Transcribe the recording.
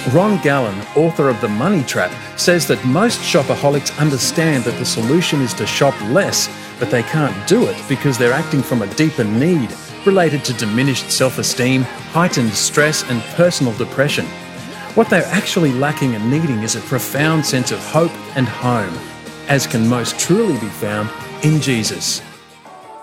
Ron Gallen, author of The Money Trap, says that most shopaholics understand that the solution is to shop less, but they can't do it because they're acting from a deeper need related to diminished self-esteem, heightened stress, and personal depression. What they're actually lacking and needing is a profound sense of hope and home, as can most truly be found in Jesus.